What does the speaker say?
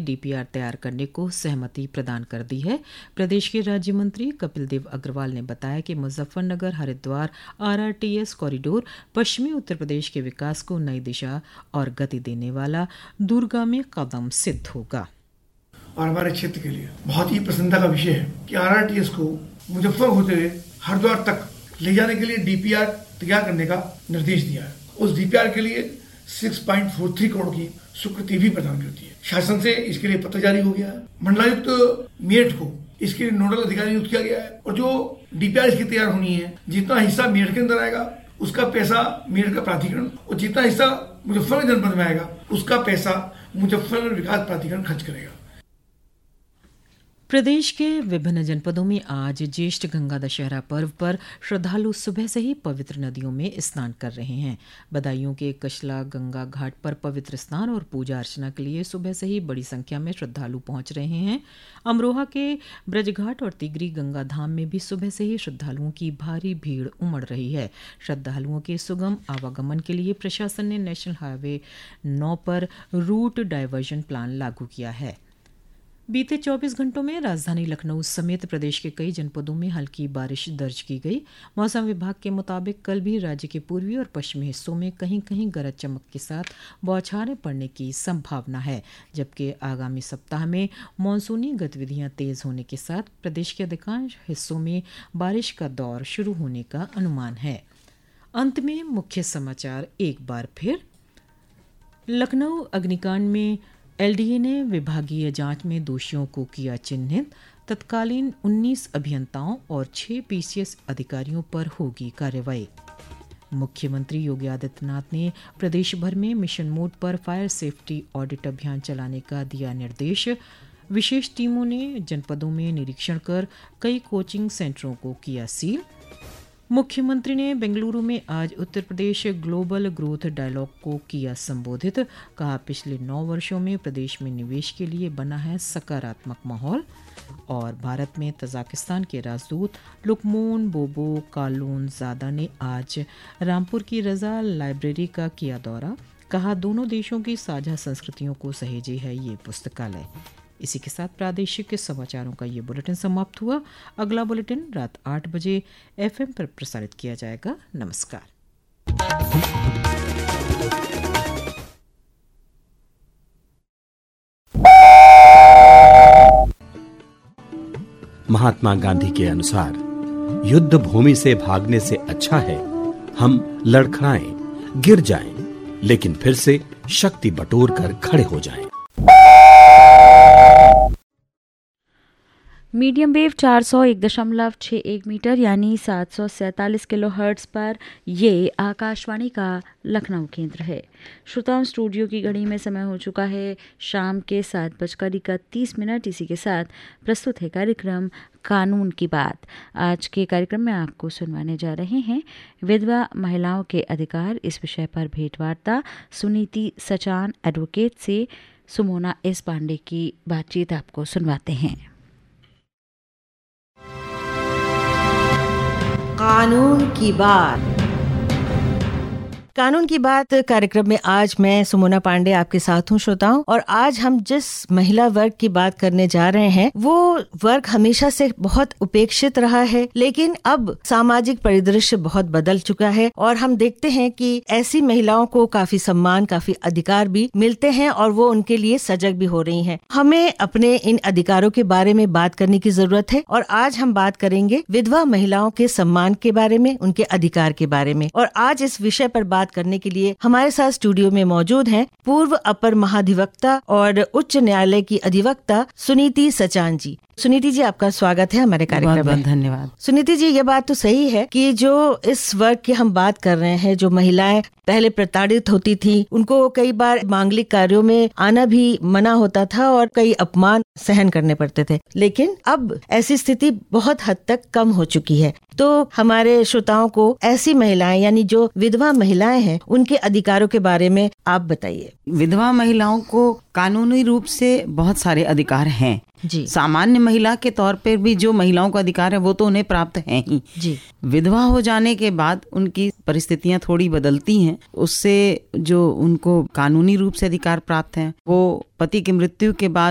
DPR तैयार करने को सहमति प्रदान कर दी है। प्रदेश के राज्य मंत्री कपिल देव अग्रवाल ने बताया कि मुजफ्फरनगर हरिद्वार आरआरटीएस कॉरिडोर पश्चिमी उत्तर प्रदेश के विकास को नई दिशा और गति देने वाला दूरगामी कदम सिद्ध होगा और हमारे क्षेत्र के लिए बहुत ही प्रसन्नता का विषय है कि आरआरटीएस को मुजफ्फर होते हुए हरिद्वार तक ले जाने के लिए डीपीआर तैयार करने का निर्देश दिया है। उस डीपीआर के लिए 6.43 करोड़ की स्वीकृति भी प्रदान करती है। शासन से इसके लिए पत्र जारी हो गया है। मंडलायुक्त मेरठ को इसके लिए नोडल अधिकारी नियुक्त किया गया है और जो डीपीआर इसकी तैयार होनी है, जितना हिस्सा मेरठ के अंदर आएगा उसका पैसा मेरठ का प्राधिकरण और जितना हिस्सा मुजफ्फरनगर जनपद में आएगा उसका पैसा मुजफ्फरनगर विकास प्राधिकरण खर्च करेगा। प्रदेश के विभिन्न जनपदों में आज ज्येष्ठ गंगा दशहरा पर्व पर श्रद्धालु सुबह से ही पवित्र नदियों में स्नान कर रहे हैं। बदायूं के कचला गंगा घाट पर पवित्र स्नान और पूजा अर्चना के लिए सुबह से ही बड़ी संख्या में श्रद्धालु पहुंच रहे हैं। अमरोहा के ब्रजघाट और तिगरी गंगा धाम में भी सुबह से ही श्रद्धालुओं की भारी भीड़ उमड़ रही है। श्रद्धालुओं के सुगम आवागमन के लिए प्रशासन ने नेशनल हाईवे 9 पर रूट डायवर्जन प्लान लागू किया है। बीते 24 घंटों में राजधानी लखनऊ समेत प्रदेश के कई जनपदों में हल्की बारिश दर्ज की गई। मौसम विभाग के मुताबिक कल भी राज्य के पूर्वी और पश्चिमी हिस्सों में कहीं कहीं गरज चमक के साथ बौछारें पड़ने की संभावना है, जबकि आगामी सप्ताह में मानसूनी गतिविधियां तेज होने के साथ प्रदेश के अधिकांश हिस्सों में बारिश का दौर शुरू होने का अनुमान है। अंत में मुख्य समाचार एक बार फिर। लखनऊ अग्निकांड में एलडीए ने विभागीय जांच में दोषियों को किया चिन्हित। तत्कालीन 19 अभियंताओं और 6 पीसीएस अधिकारियों पर होगी कार्रवाई। मुख्यमंत्री योगी आदित्यनाथ ने प्रदेश भर में मिशन मोड पर फायर सेफ्टी ऑडिट अभियान चलाने का दिया निर्देश। विशेष टीमों ने जनपदों में निरीक्षण कर कई कोचिंग सेंटरों को किया सील। मुख्यमंत्री ने बेंगलुरु में आज Uttar Pradesh global growth dialogue को किया संबोधित। कहा, पिछले 9 वर्षों में प्रदेश में निवेश के लिए बना है सकारात्मक माहौल। और भारत में तजाकिस्तान के राजदूत लुकमोन बोबो कालूनजादा ने आज रामपुर की रजा लाइब्रेरी का किया दौरा। कहा, दोनों देशों की साझा संस्कृतियों को सहेजे है ये पुस्तकालय। इसी के साथ प्रादेशिक समाचारों का ये बुलेटिन समाप्त हुआ। अगला बुलेटिन रात 8 बजे एफएम पर प्रसारित किया जाएगा। नमस्कार। महात्मा गांधी के अनुसार युद्ध भूमि से भागने से अच्छा है हम लड़खड़ाएं, गिर जाएं, लेकिन फिर से शक्ति बटोर कर खड़े हो जाएं। मीडियम वेव 401.61 मीटर यानी 747 किलो हर्ट्ज पर ये आकाशवाणी का लखनऊ केंद्र है। श्रोताओं, स्टूडियो की घड़ी में समय हो चुका है शाम के 7:31। इसी के साथ प्रस्तुत है कार्यक्रम कानून की बात। आज के कार्यक्रम में आपको सुनवाने जा रहे हैं विधवा महिलाओं के अधिकार, इस विषय पर भेंटवार्ता सुनीति सचान एडवोकेट से सुमोना एस पांडे की बातचीत आपको सुनवाते हैं। कानून की बात। कानून की बात कार्यक्रम में आज मैं सुमोना पांडे आपके साथ हूँ श्रोताओं। और आज हम जिस महिला वर्ग की बात करने जा रहे हैं वो वर्ग हमेशा से बहुत उपेक्षित रहा है, लेकिन अब सामाजिक परिदृश्य बहुत बदल चुका है और हम देखते हैं कि ऐसी महिलाओं को काफी सम्मान, काफी अधिकार भी मिलते हैं और वो उनके लिए सजग भी हो रही हैं। हमें अपने इन अधिकारों के बारे में बात करने की जरूरत है और आज हम बात करेंगे विधवा महिलाओं के सम्मान के बारे में, उनके अधिकार के बारे में। और आज इस विषय पर बात करने के लिए हमारे साथ स्टूडियो में मौजूद हैं पूर्व अपर महाधिवक्ता और उच्च न्यायालय की अधिवक्ता सुनीति सचान जी। सुनीति जी, आपका स्वागत है हमारे कार्यक्रम में। धन्यवाद। सुनीति जी, ये बात तो सही है कि जो इस वर्ग की हम बात कर रहे हैं, जो महिलाएं पहले प्रताड़ित होती थी, उनको कई बार मांगलिक कार्यों में आना भी मना होता था और कई अपमान सहन करने पड़ते थे, लेकिन अब ऐसी स्थिति बहुत हद तक कम हो चुकी है। तो हमारे श्रोताओं को ऐसी महिलाएं यानी जो विधवा महिलाएं हैं उनके अधिकारों के बारे में आप बताइए। विधवा महिलाओं को कानूनी रूप से बहुत सारे अधिकार हैं जी। सामान्य महिला के तौर पर भी जो महिलाओं को अधिकार है वो तो उन्हें प्राप्त हैं ही जी। विधवा हो जाने के बाद उनकी परिस्थितियां थोड़ी बदलती हैं। उससे जो उनको कानूनी रूप से अधिकार प्राप्त हैं वो पति की मृत्यु के बाद